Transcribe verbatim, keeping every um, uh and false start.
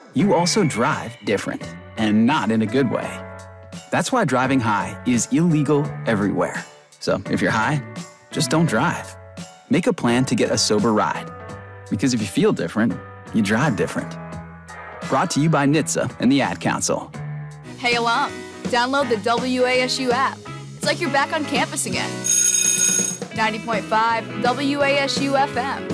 you also drive different, and not in a good way. That's why driving high is illegal everywhere. So if you're high, just don't drive. Make a plan to get a sober ride. Because if you feel different, you drive different. Brought to you by N H T S A and the Ad Council. Hey alum, download the W A S U app. It's like you're back on campus again. ninety point five W A S U F M.